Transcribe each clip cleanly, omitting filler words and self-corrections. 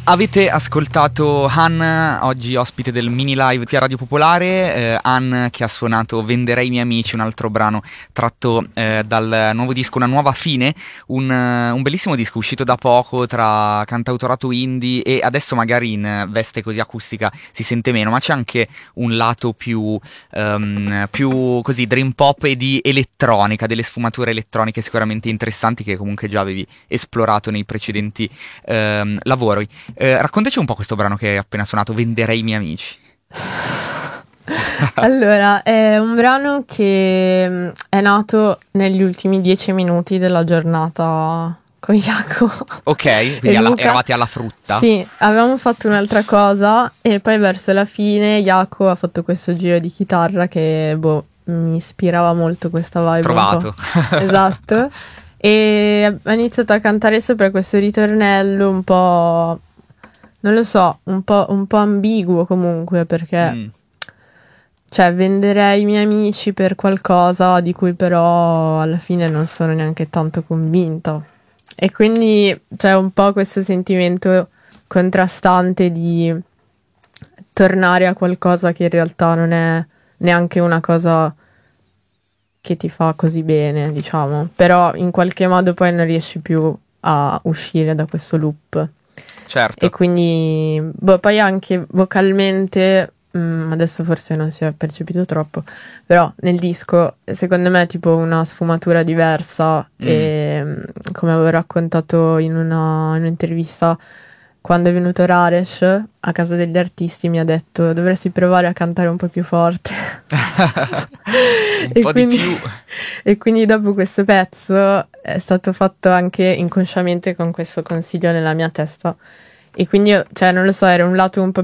Avete ascoltato Han, oggi ospite del mini live qui a Radio Popolare. Han che ha suonato Venderei i miei amici, un altro brano tratto dal nuovo disco Una nuova fine, un bellissimo disco uscito da poco tra cantautorato indie, e adesso magari in veste così acustica si sente meno, ma c'è anche un lato più così dream pop e di elettronica, delle sfumature elettroniche sicuramente interessanti che comunque già avevi esplorato nei precedenti lavori. Raccontaci un po' questo brano che hai appena suonato, Venderei i miei amici. Allora, è un brano che è nato negli ultimi 10 minuti della giornata con Jacopo. Ok, quindi eravate alla frutta? Sì, avevamo fatto un'altra cosa e poi verso la fine Jacopo ha fatto questo giro di chitarra che mi ispirava molto questa vibe. Trovato. Esatto. E ha iniziato a cantare sopra questo ritornello un po', non lo so, un po' ambiguo comunque, perché cioè venderei i miei amici per qualcosa di cui però alla fine non sono neanche tanto convinta. E quindi c'è un po' questo sentimento contrastante di tornare a qualcosa che in realtà non è neanche una cosa che ti fa così bene, diciamo, però in qualche modo poi non riesci più a uscire da questo loop. Certo. E quindi poi anche vocalmente adesso forse non si è percepito troppo, però nel disco secondo me è tipo una sfumatura diversa e come avevo raccontato in un'intervista, quando è venuto Raresh a casa degli artisti mi ha detto dovresti provare a cantare un po' più forte. Un po' di più. E quindi dopo questo pezzo è stato fatto anche inconsciamente con questo consiglio nella mia testa. E quindi, cioè, non lo so, era un lato un po'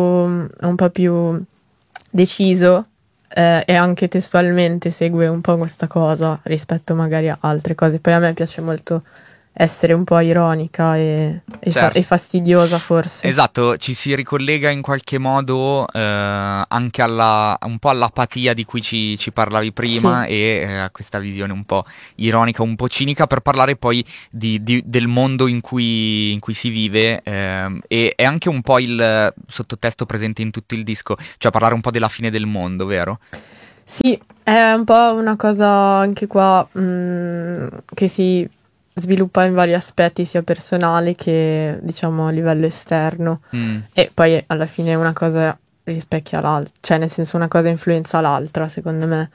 più deciso e anche testualmente segue un po' questa cosa rispetto magari a altre cose. Poi a me piace molto essere un po' ironica e fastidiosa forse. Esatto, ci si ricollega in qualche modo anche un po' all'apatia di cui ci parlavi prima, sì. E a questa visione un po' ironica, un po' cinica, per parlare poi del mondo in cui si vive, e è anche un po' il sottotesto presente in tutto il disco, cioè parlare un po' della fine del mondo, vero? Sì, è un po' una cosa anche qua che si sviluppa in vari aspetti, sia personali che diciamo a livello esterno, e poi alla fine una cosa rispecchia l'altra, cioè nel senso una cosa influenza l'altra secondo me,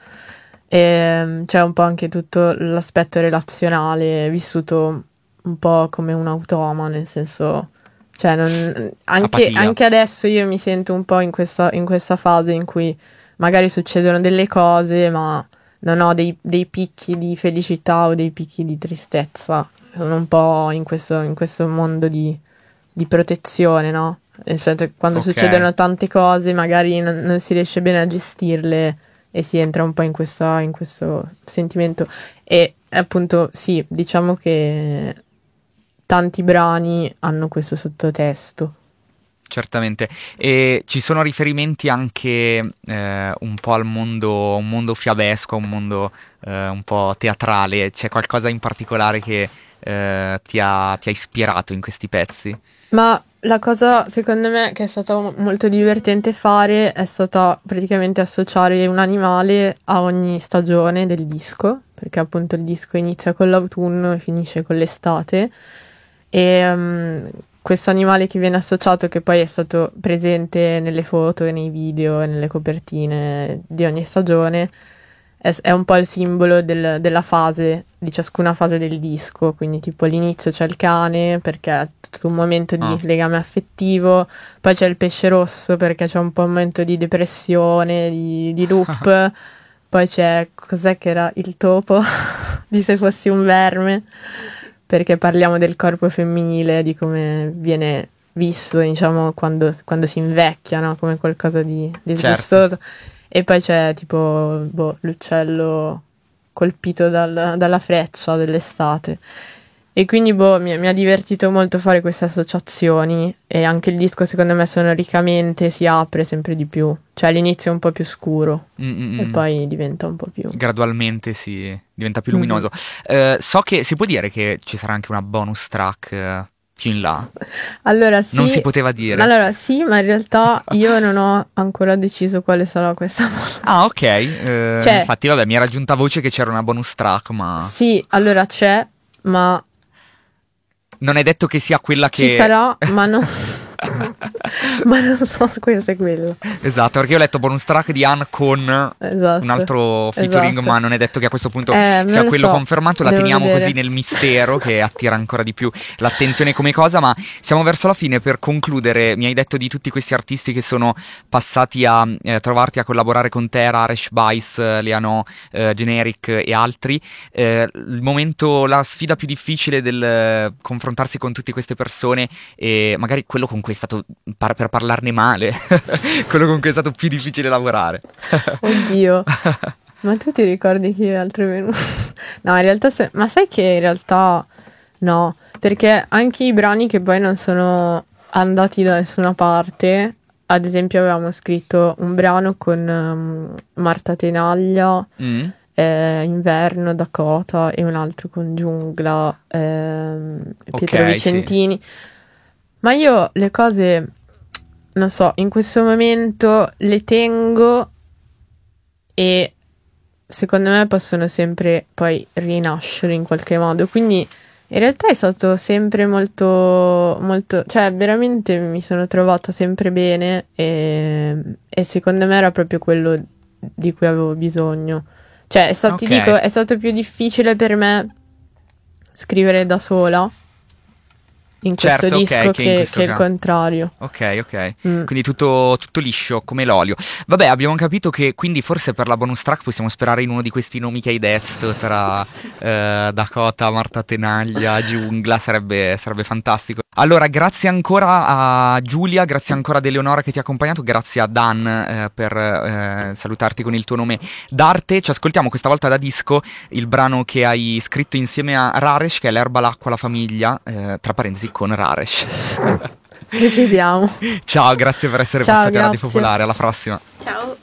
e c'è un po' anche tutto l'aspetto relazionale vissuto un po' come un automa, nel senso cioè anche adesso io mi sento un po' in questa fase in cui magari succedono delle cose ma non ho dei picchi di felicità o dei picchi di tristezza. Sono un po' in questo mondo di protezione, no? Quando succedono tante cose magari non si riesce bene a gestirle e si entra un po' in questo sentimento. E appunto sì, diciamo che tanti brani hanno questo sottotesto. Certamente, e ci sono riferimenti anche un po' al mondo, un mondo fiabesco, un mondo un po' teatrale. C'è qualcosa in particolare che ti ha ispirato in questi pezzi? Ma la cosa secondo me che è stata molto divertente fare è stata praticamente associare un animale a ogni stagione del disco, perché appunto il disco inizia con l'autunno e finisce con l'estate, e questo animale che viene associato, che poi è stato presente nelle foto e nei video e nelle copertine di ogni stagione, è un po' il simbolo della fase, di ciascuna fase del disco. Quindi tipo all'inizio c'è il cane perché è tutto un momento di legame affettivo, poi c'è il pesce rosso perché c'è un po' un momento di depressione, di loop, poi c'è, cos'è che era, il topo di Se fossi un verme, perché parliamo del corpo femminile, di come viene visto, diciamo, quando si invecchia, no? Come qualcosa di disgustoso. Certo. E poi c'è tipo l'uccello colpito dalla freccia dell'estate. E quindi mi ha divertito molto fare queste associazioni, e anche il disco secondo me sonoricamente si apre sempre di più. Cioè all'inizio è un po' più scuro e poi diventa un po' più... Gradualmente si diventa più luminoso. So che si può dire che ci sarà anche una bonus track più in là? Allora sì, Non si poteva dire. allora sì, ma in realtà io non ho ancora deciso quale sarà questa Ah, ok. Cioè- Infatti, vabbè, mi era giunta voce che c'era una bonus track, ma Sì, allora c'è, ma non è detto che sia quella ci che... sarà, ma non ma non so se è quello. Esatto, perché io ho letto bonus track di Anne con Esatto. un altro featuring, Esatto. ma non è detto che a questo punto Non sia lo quello so, confermato. La devo teniamo vedere. così nel mistero, che attira ancora di più l'attenzione come cosa. Ma siamo verso la fine. Per concludere, mi hai detto di tutti questi artisti che sono passati a trovarti, a collaborare con te: Raresh, Vice, Leano, Generic e altri. Il momento, la sfida più difficile del confrontarsi con tutte queste persone, e magari quello con cui è stato, per parlarne male, quello con cui è stato più difficile lavorare. Oddio. Ma tu ti ricordi chi altro è venuto? No, in realtà ma sai che in realtà no, perché anche i brani che poi non sono andati da nessuna parte, ad esempio avevamo scritto un brano con Marta Tenaglia, Mm. Inverno, Dakota, e un altro con Giungla, Pietro Ok, Vicentini. Ma io le cose, non so, in questo momento le tengo e secondo me possono sempre poi rinascere in qualche modo. Quindi in realtà è stato sempre molto, molto, cioè veramente mi sono trovata sempre bene e secondo me era proprio quello di cui avevo bisogno. Cioè, ti Ok. dico, è stato più difficile per me scrivere da sola in questo Certo, ok, disco che in questo che il caso. contrario. Ok. Mm. Quindi tutto liscio come l'olio. Vabbè, abbiamo capito che quindi forse per la bonus track possiamo sperare in uno di questi nomi che hai detto, tra Dakota, Marta Tenaglia, Giungla. Sarebbe fantastico. Allora, grazie ancora a Giulia, grazie ancora ad Eleonora che ti ha accompagnato, grazie a Dan per salutarti con il tuo nome d'arte. Ci ascoltiamo questa volta da disco il brano che hai scritto insieme a Raresh, che è L'erba, l'acqua, la famiglia, tra parentesi con Raresh. Precisiamo. Ciao, grazie per essere Ciao, passati a Radio grazie. Popolare, alla prossima. Ciao.